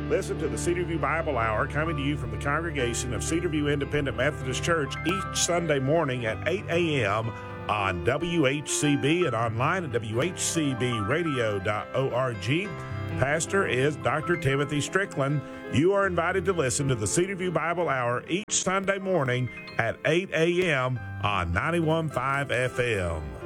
Listen to the Cedarview Bible Hour coming to you from the congregation of Cedarview Independent Methodist Church each Sunday morning at 8 a.m. on WHCB and online at WHCBradio.org. Pastor is Dr. Timothy Strickland. You are invited to listen to the Cedarview Bible Hour each Sunday morning at 8 a.m. on 91.5 FM.